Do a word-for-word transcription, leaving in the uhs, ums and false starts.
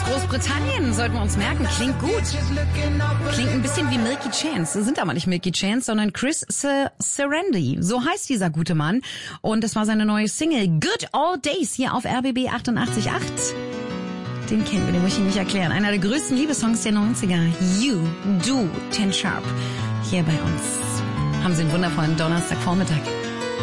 Großbritannien, sollten wir uns merken. Klingt gut. Klingt ein bisschen wie Milky Chance. Sind aber nicht Milky Chance, sondern Chris Serendy. So heißt dieser gute Mann. Und das war seine neue Single Good Old Days hier auf R B B achtundachtzig Komma acht. Den kennen wir, den muss ich Ihnen nicht erklären. Einer der größten Liebessongs der neunziger. You, Do, Ten Sharp. Hier bei uns. Haben Sie einen wundervollen Donnerstagvormittag.